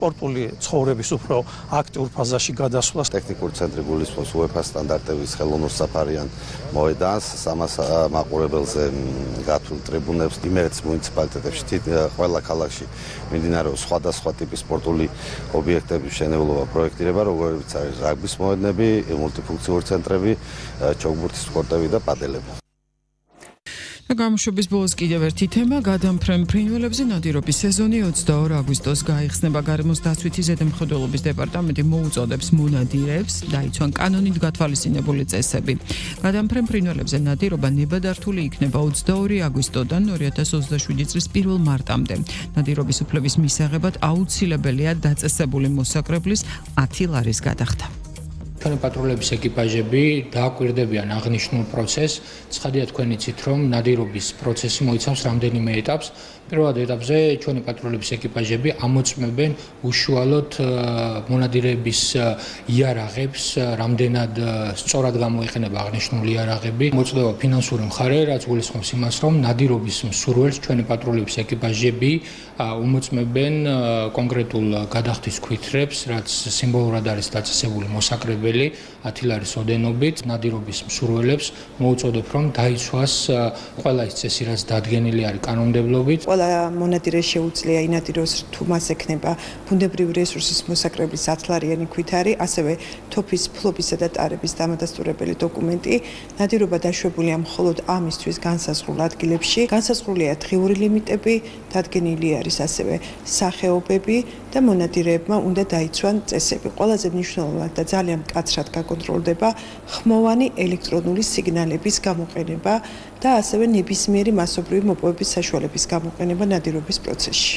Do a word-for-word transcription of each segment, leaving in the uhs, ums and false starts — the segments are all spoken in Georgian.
სპორტული ცხოვრების უფრო აქტიურ ფაზაში გადასვლას. ტექნიკური ცენტრი გულისხმობს უეფა სტანდარტების ხელოვნურ საფარიან მოედანს, სამას მაყურებელზე გათვლილ ტრიბუნებს, იმერეთის მუნიციპალიტეტებში, ყველა ქალაქში მიმდინარეობს სხვადასხვა ტიპის სპორტული ობიექტების მშენებლობა, პროექტირება, როგორიც არის რაგბის მოედნები, მულტიფუნქციური ცენტრები, ჩოგბურთის კორტები და პადელები. გამოშვების ბოლოს კიდევ ერთი თემა გადამფრენ ფრინველებზე ნადირობის სეზონი ოცდაორი აგვისტოს გაიხსნება. გარემოს დაცვითი ზედამხედველობის დეპარტამენტი მოუწოდებს მონადირეებს დაიცვან კანონით გათვალისწინებული წესები. გადამფრენ ფრინველებზე ნადირობა ნებადართული იქნება ოცდაორი აგვისტოდან ორი ათას ოცდაშვიდი წლის პირველ მარტამდე. ნადირობის უფლების მისაღებად აუცილებელია დაწესებული მოსაკრებლის ათი ლარის გადახდა. ჩვენი პატრულების ეკიპაჟები დააკვირდებიან აღნიშნულ პროცესს. ცხადია თქვენ იცით, რომ ნადირობის პროცესი მოიცავს რამდენიმე ეტაპს. პირველად ეტაპზე ჩვენი პატრულების ეკიპაჟები ამოწმებენ უშუალოდ მონადირეების იარაღებს, რამდენად სწორად გამოიყენება აღნიშნული იარაღები. მოწდება ფინანსური მხარე, რაც გულისხმობს იმას, რომ ნადირობის მსურველს ჩვენი პატრულების ეკიპაჟები უმოწმებენ კონკრეტულ გადახდის ქვითრებს, რაც სიმბოლურად არის დაწესებული მოსაკრებელი ათი ლარის ოდენობით. ნადირობის მსურველებს მოუწოდებ, რომ დაიცვას ყველა ის წესი, რაც დადგენილი არის კანონმდებლობით. ყველა მონადირეს შეუძლია ინადიროს თუ მას ექნება ბუნებრივი რესურსის მოსაკრებლის ათლარიანი ქვითარი, ასევე თოფის ფლობისა და ტარების დამადასტურებელი დოკუმენტი. ნადირობა დაშვებულია მხოლოდ ამისთვის განსაზღვრულ ადგილებში. განსაზღვრულია დღიური ლიმიტები, დადგენილი არის ასევე სახეობები და მონადირეებმა უნდა დაიცვან წესები. ყველაზე მნიშვნელოვანი და ძალიან მკაცრად გაკონტროლდება ხმოვანი ელექტრონული სიგნალების გამოყენება და ასევე ნებისმიერი მასობრივი მოპოვების საშუალების გამოყენება ნადირობის პროცესში.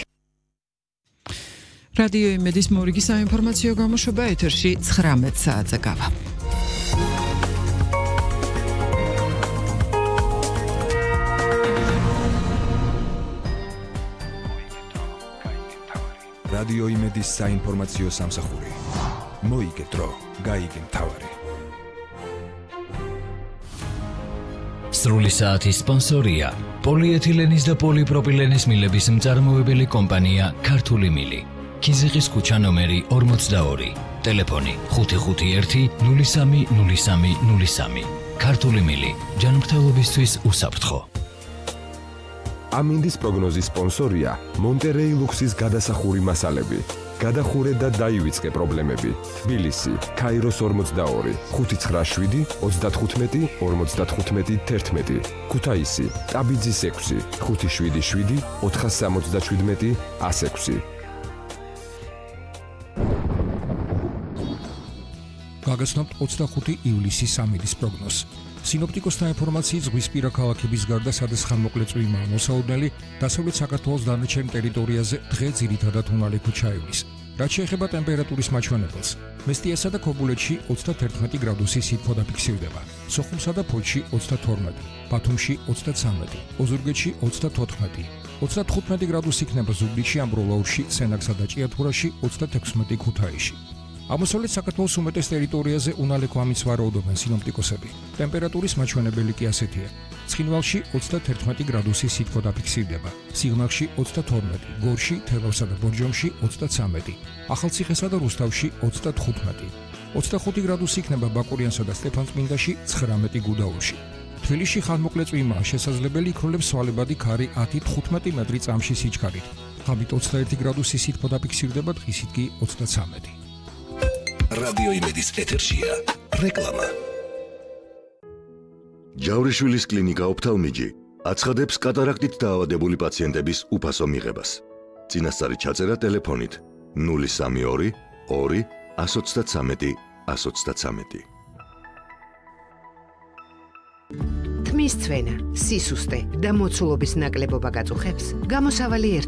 რადიო იმედის მორიგი საინფორმაციო გამოშვება ეთერში ცხრამეტ საათზე გავა. რადიო იმედის საინფორმაციო სამსახური. მოიგე დრო, გაიგე მთავარი. სრული საათის სპონსორია პოლიეთილენის და პოლიპროპილენის მილების მწარმოებელი კომპანია ქართული მილი. ქიზიყის ქუჩა ნომერი ორმოცდაორი. ტელეფონი ხუთი ხუთი ერთი ნული სამი ნული სამი ნული სამი. ქართული მილი ჯანმრთელობისთვის უსაფრთხო. ამინდის პროგნოზის სპონსორია მონტერეი ლუქსის გადასახური მასალები. გადახურე და დაივიწყე პრობლემები. თბილისი, ქაიროს ორმოცდაორი, ხუთი ცხრა შვიდი ოცდათხუთმეტი ორმოცდათხუთმეტი თერთმეტი. ქუთაისი, ტაბიძის ექვსი, ხუთი შვიდი შვიდი ოთხას სამოცდაშვიდმეტი ას ექვსი. გაგაცნობთ ოცდახუთი ივლისის სამინდის პროგნოზს. სინოპტიკოსთა ინფორმაციით ზღვისპირა ქალაქების გარდა სადაც ხანმოკლე წვიმაა მოსაოდნელი, დასავლეთ საქართველოს დანარჩენ ტერიტორიაზე დღე ძირითადად უნალექო ჩაივლის. რაც შეეხება ტემპერატურის მაჩვენებელს, მესტიასა და ქობულეთში ოცდათერთმეტი გრადუსი სითბო დაფიქსირდება, სოხუმსა და ფოთში ოცდათორმეტი, ბათუმში ოცდაცამეტი, ოზურგეთში ოცდათოთხმეტი, ოცდათხუთმეტი გრადუსი იქნება ზუგდიდში, ამბროლაურში, სენაკსა და ჭიათურაში, ოცდათექვსმეტი ქუთაისში. აღმოსავლეთ საქართველოს უმეტეს ტერიტორიაზე უნალექო ამის ვარაუდობენ სინოპტიკოსები. ტემპერატურის მაჩვენებელი კი ასეთია. ცხინვალში ოცდათერთმეტი გრადუსი სითბო დაფიქსირდება, სიღნაღში ოცდათორმეტი, გორში, თელავსა და ბორჯომში ოცდაცამეტი, ახალციხესა და რუსთავში ოცდათხუთმეტი, ოცდახუთი გრადუსი იქნება ბაკურიანსა და სტეფანწმინდაში, ცხრამეტი გუდაურში. თბილისში ხანმოკლე წვიმაა, შესაძლებელი იქროლებს სვალებადი ქარი ათი თხუთმეტი მეტრი წამში სიჩქარით. ღამით ოცდაერთი გრადუსი სითბო დაფიქსირდება, დღისით კი ოცდაცამეტი. რადიო იმედის ეთერშია რეკლამა. ჯავრიშვილის კლინიკა ოფთალმიჯი აცხადებს კატარაქტით დაავადებული პაციენტების უფასო მიღებას. წინასწარი ჩაწერა ტელეფონით ნული სამი ორი ორი ას ოცდაცამეტი ას ოცდაცამეტი. თმის ცვენა, სისუსტე და მოცულობის ნაკლებობა გაწუხებს, გამოსავალი